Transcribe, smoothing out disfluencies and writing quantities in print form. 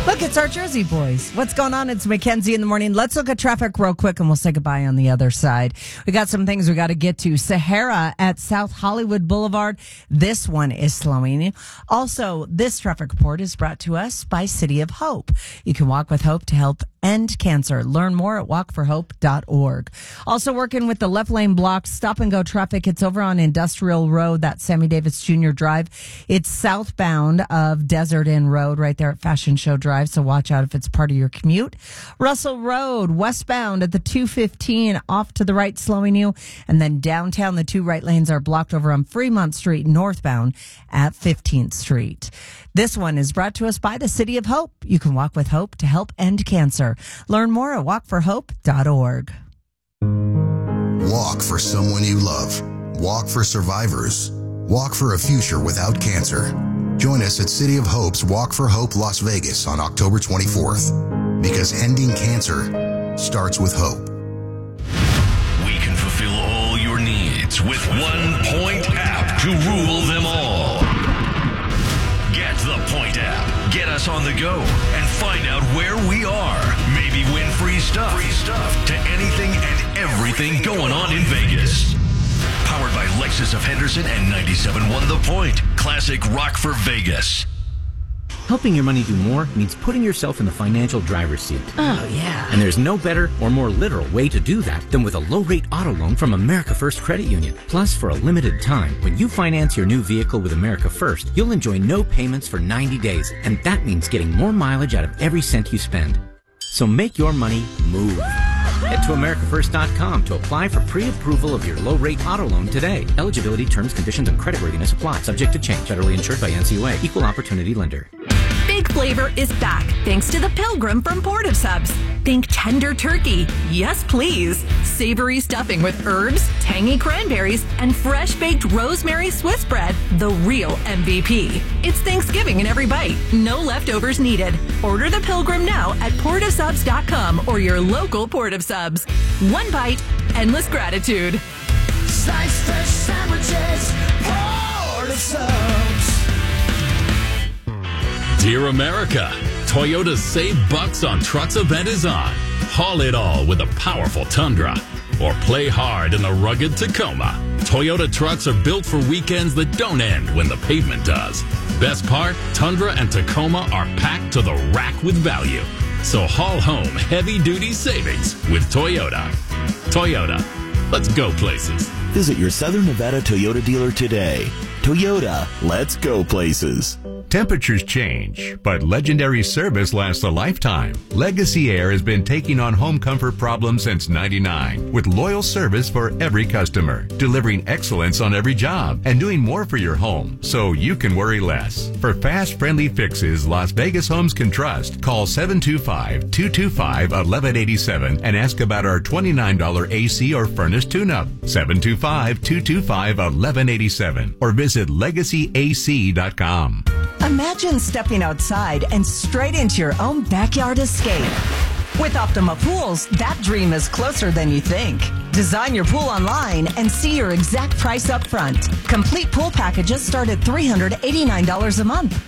Look, it's our Jersey boys. What's going on? It's Mackenzie in the morning. Let's look at traffic real quick and we'll say goodbye on the other side. We got some things we got to get to. Sahara at South Hollywood Boulevard. This one is slowing. Also, this traffic report is brought to us by City of Hope. You can walk with hope to help end cancer. Learn more at walkforhope.org. Also working with the left lane block stop and go traffic. It's over on Industrial Road. That's Sammy Davis Jr. Drive. It's southbound of Desert Inn Road right there at Fashion Show Drive. So watch out if it's part of your commute. Russell Road westbound at the 215 off to the right slowing you. And then downtown the two right lanes are blocked over on Fremont Street northbound at 15th Street. This one is brought to us by the City of Hope. You can walk with hope to help end cancer. Learn more at walkforhope.org. Walk for someone you love. Walk for survivors. Walk for a future without cancer. Join us at City of Hope's Walk for Hope Las Vegas on October 24th. Because ending cancer starts with hope. We can fulfill all your needs with one Point app to rule them all. Get the Point app. Get us on the go and find out where we are. Maybe win free stuff to anything and everything going on in Vegas. Powered by Lexus of Henderson and 97.1 The Point. Classic rock for Vegas. Helping your money do more means putting yourself in the financial driver's seat. Oh, yeah. And there's no better or more literal way to do that than with a low-rate auto loan from America First Credit Union. Plus, for a limited time, when you finance your new vehicle with America First, you'll enjoy no payments for 90 days. And that means getting more mileage out of every cent you spend. So make your money move. Head to AmericaFirst.com to apply for pre-approval of your low-rate auto loan today. Eligibility, terms, conditions, and creditworthiness apply. Subject to change. Federally insured by NCUA. Equal Opportunity Lender. Big Flavor is back thanks to the Pilgrim from Port of Subs. Think tender turkey. Yes, please. Savory stuffing with herbs, tangy cranberries, and fresh-baked rosemary Swiss bread. The real MVP. It's Thanksgiving in every bite. No leftovers needed. Order the Pilgrim now at portofsubs.com or your local Port of Subs. One bite, endless gratitude. Sliced fresh sandwiches, Port of Subs. Dear America, Toyota's Save Bucks on Trucks event is on. Haul it all with a powerful Tundra. Or play hard in the rugged Tacoma. Toyota trucks are built for weekends that don't end when the pavement does. Best part, Tundra and Tacoma are packed to the rack with value. So haul home heavy-duty savings with Toyota. Toyota, let's go places. Visit your Southern Nevada Toyota dealer today. Toyota, let's go places. Temperatures change, but legendary service lasts a lifetime. Legacy Air has been taking on home comfort problems since '99 with loyal service for every customer, delivering excellence on every job and doing more for your home so you can worry less. For fast, friendly fixes Las Vegas homes can trust, call 725-225-1187 and ask about our $29 AC or furnace tune-up. 725-225-1187 or visit LegacyAC.com. Imagine stepping outside and straight into your own backyard escape. With Optima Pools, that dream is closer than you think. Design your pool online and see your exact price up front. Complete pool packages start at $389 a month.